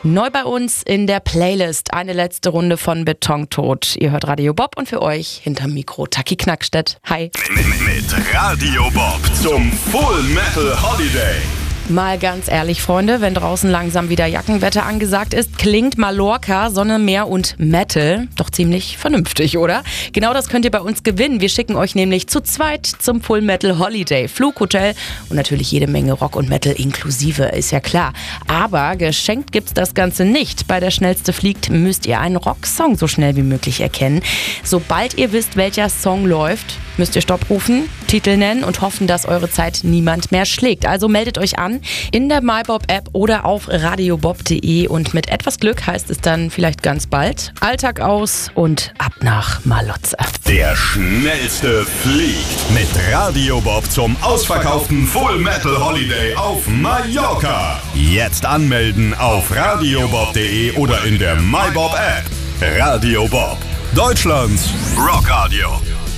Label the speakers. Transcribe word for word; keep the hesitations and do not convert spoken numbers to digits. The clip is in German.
Speaker 1: Neu bei uns in der Playlist eine letzte Runde von Betontod. Ihr hört Radio Bob und für euch hinterm Mikro Taki Knackstedt. Hi.
Speaker 2: Mit, mit Radio Bob zum Full Metal Holiday.
Speaker 1: Mal ganz ehrlich, Freunde, wenn draußen langsam wieder Jackenwetter angesagt ist, klingt Mallorca, Sonne, Meer und Metal doch ziemlich vernünftig, oder? Genau das könnt ihr bei uns gewinnen. Wir schicken euch nämlich zu zweit zum Full Metal Holiday. Flug, Hotel und natürlich jede Menge Rock und Metal inklusive, ist ja klar. Aber geschenkt gibt's das Ganze nicht. Bei der Schnellste fliegt müsst ihr einen Rocksong so schnell wie möglich erkennen. Sobald ihr wisst, welcher Song läuft, müsst ihr Stopp rufen, Titel nennen und hoffen, dass eure Zeit niemand mehr schlägt. Also meldet euch an in der MyBob-App oder auf radiobob punkt de und mit etwas Glück heißt es dann vielleicht ganz bald Alltag aus und ab nach Malotze.
Speaker 2: Der Schnellste fliegt mit Radio Bob zum ausverkauften Full Metal Holiday auf Mallorca. Jetzt anmelden auf radiobob punkt de oder in der MyBob-App. Radio Bob, Deutschlands Rockradio.